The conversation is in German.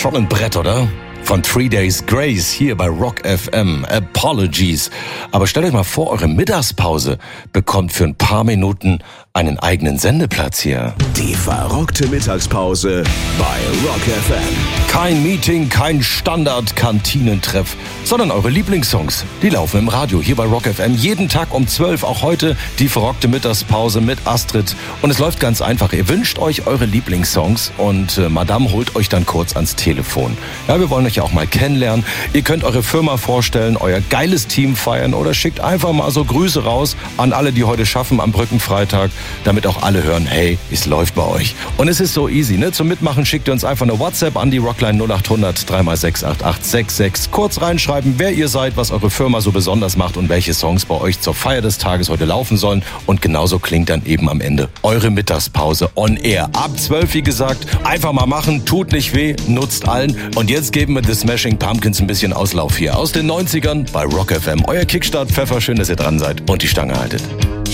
Schon ein Brett, oder? Von 3 Days Grace hier bei Rock FM. Apologies. Aber stellt euch mal vor, eure Mittagspause bekommt für ein paar Minuten einen eigenen Sendeplatz hier. Die verrockte Mittagspause bei Rock FM. Kein Meeting, kein Standard-Kantinentreff, sondern eure Lieblingssongs. Die laufen im Radio hier bei Rock FM. Jeden Tag um 12, auch heute die verrockte Mittagspause mit Astrid. Und es läuft ganz einfach. Ihr wünscht euch eure Lieblingssongs und Madame holt euch dann kurz ans Telefon. Ja, wir wollen euch ja auch mal kennenlernen. Ihr könnt eure Firma vorstellen, euer geiles Team feiern oder schickt einfach mal so Grüße raus an alle, die heute schaffen am Brückenfreitag, damit auch alle hören, hey, es läuft bei euch. Und es ist so easy, ne? Zum Mitmachen schickt ihr uns einfach eine WhatsApp an die Rockline 0800 3x68866. Kurz reinschreiben, wer ihr seid, was eure Firma so besonders macht und welche Songs bei euch zur Feier des Tages heute laufen sollen. Und genauso klingt dann eben am Ende eure Mittagspause on air. Ab 12, wie gesagt, einfach mal machen, tut nicht weh, nutzt allen. Und jetzt geben wir The Smashing Pumpkins ein bisschen Auslauf hier aus den 90ern bei Rock FM. Euer Kickstart Pfeffer, schön, dass ihr dran seid und die Stange haltet.